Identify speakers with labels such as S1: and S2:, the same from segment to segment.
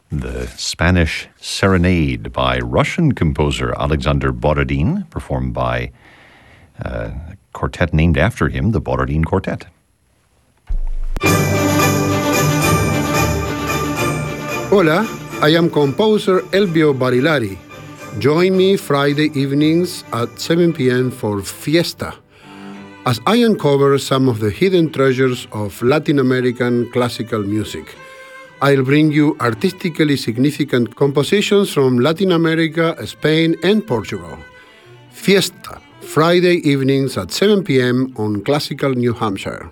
S1: The Spanish Serenade by Russian composer Alexander Borodin, performed by a quartet named after him, the Borodin Quartet.
S2: Hola, I am composer Elbio Barilari. Join me Friday evenings at 7 p.m. for Fiesta, as I uncover some of the hidden treasures of Latin American classical music. I'll bring you artistically significant compositions from Latin America, Spain, and Portugal. Fiesta, Friday evenings at 7 p.m. on Classical New Hampshire.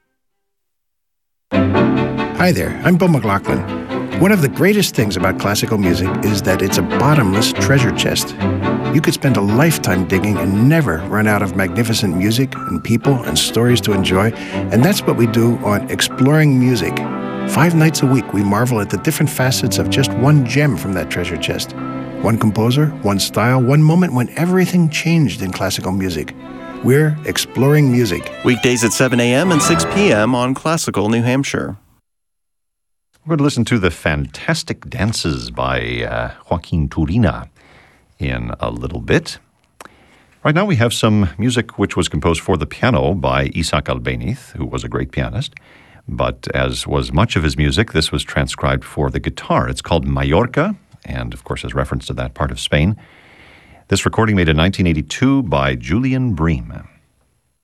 S3: Hi there, I'm Bill McLaughlin. One of the greatest things about classical music is that it's a bottomless treasure chest. You could spend a lifetime digging and never run out of magnificent music and people and stories to enjoy, and that's what we do on Exploring Music. 5 nights a week, we marvel at the different facets of just one gem from that treasure chest. One composer, one style, one moment when everything changed in classical music. We're Exploring Music.
S4: Weekdays at 7 a.m. and 6 p.m. on Classical New Hampshire.
S1: We're going to listen to the Fantastic Dances by Joaquin Turina in a little bit. Right now we have some music which was composed for the piano by Isaac Albéniz, who was a great pianist. But as was much of his music, this was transcribed for the guitar. It's called Mallorca, and of course has reference to that part of Spain. This recording made in 1982 by Julian Bream.